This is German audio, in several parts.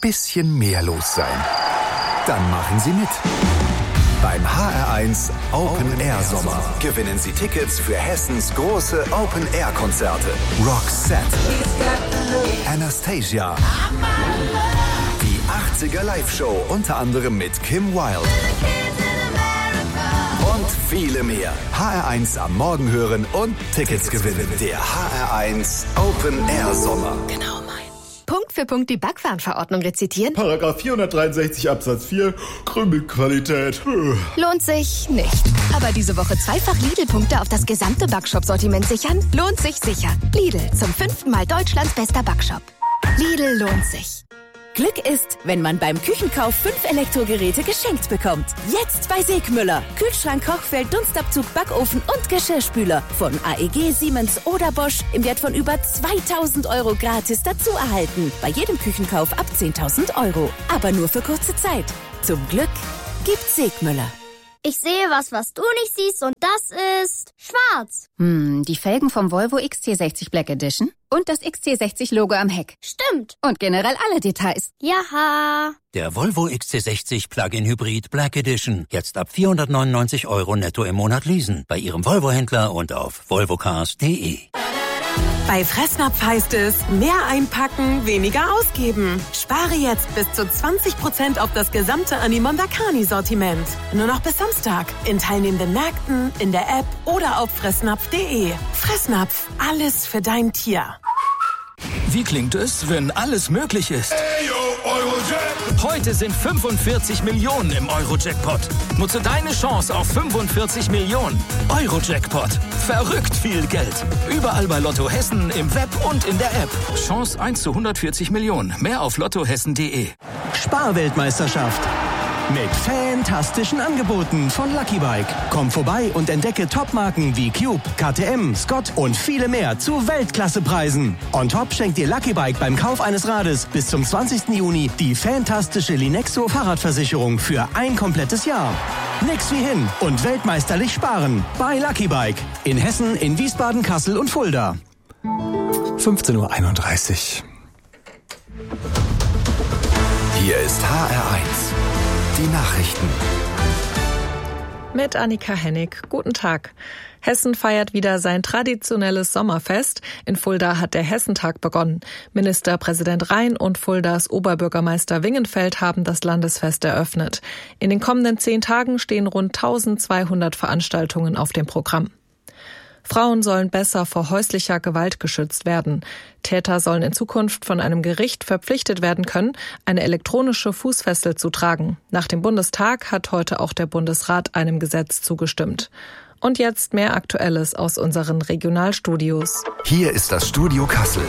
bisschen mehr los sein? Dann machen Sie mit. Beim HR1 Open Air Sommer gewinnen Sie Tickets für Hessens große Open Air Konzerte. Roxette, Anastasia, die 80er Live-Show unter anderem mit Kim Wilde und viele mehr. HR1 am Morgen hören und Tickets gewinnen. Der HR1 Open Air Sommer. Genau mein. Punkt für Punkt die Backwarenverordnung rezitieren? Paragraph 463 Absatz 4, Krümelqualität. Lohnt sich nicht. Aber diese Woche zweifach Lidl-Punkte auf das gesamte Backshop-Sortiment sichern? Lohnt sich sicher. Lidl, zum 5. Mal Deutschlands bester Backshop. Lidl lohnt sich. Glück ist, wenn man beim Küchenkauf 5 Elektrogeräte geschenkt bekommt. Jetzt bei Segmüller. Kühlschrank, Kochfeld, Dunstabzug, Backofen und Geschirrspüler. Von AEG, Siemens oder Bosch im Wert von über 2.000 € gratis dazu erhalten. Bei jedem Küchenkauf ab 10.000 €. Aber nur für kurze Zeit. Zum Glück gibt's Segmüller. Ich sehe was du nicht siehst und das ist schwarz. Die Felgen vom Volvo XC60 Black Edition und das XC60-Logo am Heck. Stimmt. Und generell alle Details. Jaha. Der Volvo XC60 Plug-in Hybrid Black Edition. Jetzt ab 499 € netto im Monat leasen. Bei Ihrem Volvo-Händler und auf volvocars.de. Bei Fressnapf heißt es, mehr einpacken, weniger ausgeben. Spare jetzt bis zu 20% auf das gesamte Animondakani-Sortiment. Nur noch bis Samstag. In teilnehmenden Märkten, in der App oder auf fressnapf.de. Fressnapf, alles für dein Tier. Wie klingt es, wenn alles möglich ist? Heute sind 45 Millionen im Euro-Jackpot. Nutze deine Chance auf 45 Millionen. Euro-Jackpot. Verrückt viel Geld. Überall bei Lotto Hessen, im Web und in der App. Chance 1 zu 140 Millionen. Mehr auf lottohessen.de. Sparweltmeisterschaft. Mit fantastischen Angeboten von Lucky Bike. Komm vorbei und entdecke Topmarken wie Cube, KTM, Scott und viele mehr zu Weltklassepreisen. On top schenkt dir Lucky Bike beim Kauf eines Rades bis zum 20. Juni die fantastische Linexo Fahrradversicherung für ein komplettes Jahr. Nix wie hin und weltmeisterlich sparen bei Lucky Bike. In Hessen, in Wiesbaden, Kassel und Fulda. 15:31 Uhr. Hier ist HR1. Die Nachrichten. Mit Annika Hennig. Guten Tag. Hessen feiert wieder sein traditionelles Sommerfest. In Fulda hat der Hessentag begonnen. Ministerpräsident Rhein und Fuldas Oberbürgermeister Wingenfeld haben das Landesfest eröffnet. In den kommenden 10 Tagen stehen rund 1200 Veranstaltungen auf dem Programm. Frauen sollen besser vor häuslicher Gewalt geschützt werden. Täter sollen in Zukunft von einem Gericht verpflichtet werden können, eine elektronische Fußfessel zu tragen. Nach dem Bundestag hat heute auch der Bundesrat einem Gesetz zugestimmt. Und jetzt mehr Aktuelles aus unseren Regionalstudios. Hier ist das Studio Kassel.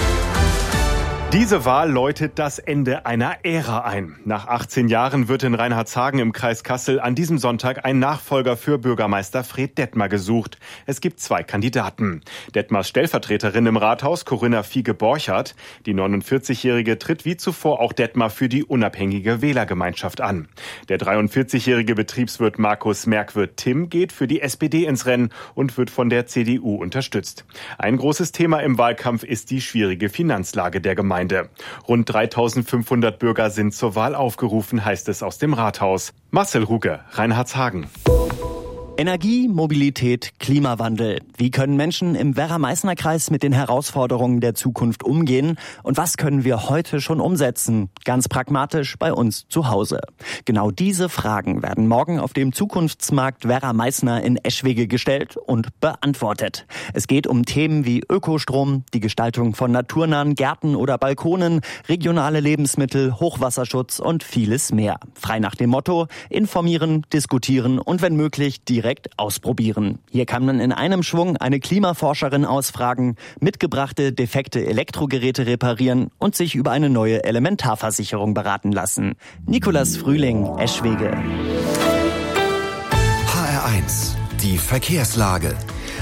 Diese Wahl läutet das Ende einer Ära ein. Nach 18 Jahren wird in Reinhardshagen im Kreis Kassel an diesem Sonntag ein Nachfolger für Bürgermeister Fred Detmer gesucht. Es gibt 2 Kandidaten. Detmers Stellvertreterin im Rathaus, Corinna Fiege-Borchardt. Die 49-Jährige tritt wie zuvor auch Detmer für die unabhängige Wählergemeinschaft an. Der 43-jährige Betriebswirt Markus Merkwirth-Timm geht für die SPD ins Rennen und wird von der CDU unterstützt. Ein großes Thema im Wahlkampf ist die schwierige Finanzlage der Gemeinde. Rund 3.500 Bürger sind zur Wahl aufgerufen, heißt es aus dem Rathaus. Marcel Ruge, Reinhardshagen. Energie, Mobilität, Klimawandel. Wie können Menschen im Werra-Meißner-Kreis mit den Herausforderungen der Zukunft umgehen? Und was können wir heute schon umsetzen? Ganz pragmatisch bei uns zu Hause. Genau diese Fragen werden morgen auf dem Zukunftsmarkt Werra-Meißner in Eschwege gestellt und beantwortet. Es geht um Themen wie Ökostrom, die Gestaltung von naturnahen Gärten oder Balkonen, regionale Lebensmittel, Hochwasserschutz und vieles mehr. Frei nach dem Motto: informieren, diskutieren und wenn möglich direkt ausprobieren. Hier kann man in einem Schwung eine Klimaforscherin ausfragen, mitgebrachte defekte Elektrogeräte reparieren und sich über eine neue Elementarversicherung beraten lassen. Nikolas Frühling, Eschwege. HR1, die Verkehrslage.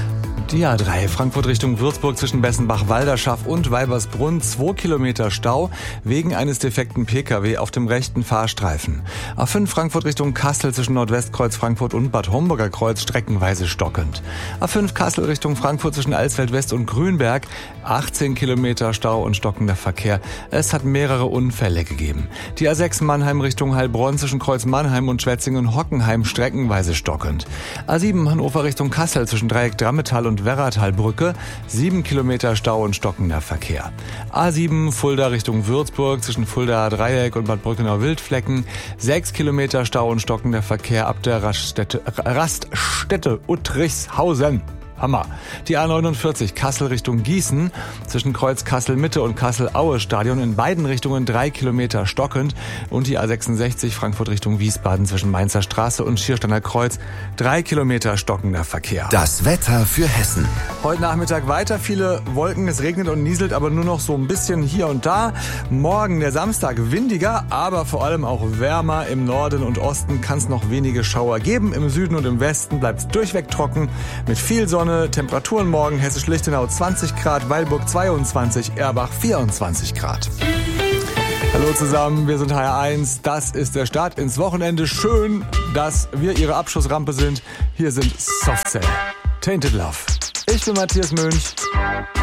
Die A3 Frankfurt Richtung Würzburg zwischen Bessenbach-Walderschaff und Weibersbrunn 2 Kilometer Stau wegen eines defekten Pkw auf dem rechten Fahrstreifen. A5 Frankfurt Richtung Kassel zwischen Nordwestkreuz Frankfurt und Bad Homburger Kreuz streckenweise stockend. A5 Kassel Richtung Frankfurt zwischen Alsfeld West und Grünberg 18 Kilometer Stau und stockender Verkehr. Es hat mehrere Unfälle gegeben. Die A6 Mannheim Richtung Heilbronn zwischen Kreuz Mannheim und Schwetzingen-Hockenheim streckenweise stockend. A7 Hannover Richtung Kassel zwischen Dreieck Drammetal und Werratalbrücke 7 Kilometer Stau und stockender Verkehr. A7 Fulda Richtung Würzburg zwischen Fulda Dreieck und Bad Brückenau-Wildflecken 6 Kilometer Stau und stockender Verkehr ab der Raststätte Uttrichshausen. Hammer. Die A49 Kassel Richtung Gießen zwischen Kreuz Kassel-Mitte und Kassel-Aue-Stadion in beiden Richtungen 3 Kilometer stockend und die A66 Frankfurt Richtung Wiesbaden zwischen Mainzer Straße und Schiersteiner Kreuz 3 Kilometer stockender Verkehr. Das Wetter für Hessen. Heute Nachmittag weiter viele Wolken, es regnet und nieselt, aber nur noch so ein bisschen hier und da. Morgen der Samstag windiger, aber vor allem auch wärmer. Im Norden und Osten kann es noch wenige Schauer geben. Im Süden und im Westen bleibt es durchweg trocken mit viel Sonne. Temperaturen morgen Hessisch-Lichtenau 20 Grad, Weilburg 22, Erbach 24 Grad. Hallo zusammen, wir sind HR1. Das ist der Start ins Wochenende. Schön, dass wir Ihre Abschussrampe sind. Hier sind Soft Cell. Tainted Love. Ich bin Matthias Mönch.